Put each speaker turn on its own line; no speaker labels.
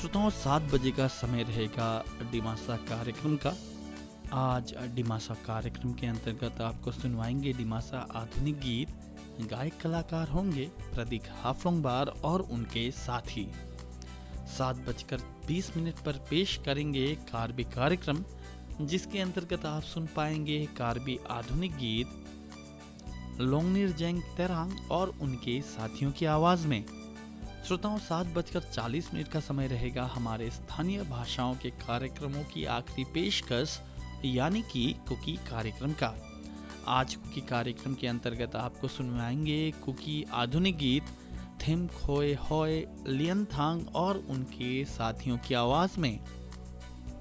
श्रोताओं 7 बजे का समय रहेगा डिमासा कार्यक्रम का। आज डिमासा कार्यक्रम के अंतर्गत आपको सुनवाएंगे डिमासा आधुनिक गीत। गायक कलाकार होंगे प्रदीप हाफलोंगबार और उनके साथी। 7:20 पर पेश करेंगे कार्बी कार्यक्रम, जिसके अंतर्गत आप सुन पाएंगे कार्बी आधुनिक गीत लोंगनिर जेंग तेरांग और उनके साथियों की आवाज में। श्रोताओं 7:40 का समय रहेगा हमारे स्थानीय भाषाओं के कार्यक्रमों की आखिरी पेशकश यानी कि कुकी कार्यक्रम का। आज कुकी कार्यक्रम के अंतर्गत आपको सुनवाएंगे कुकी आधुनिक गीत थिम खोए होए लियन थांग और उनके साथियों की आवाज में।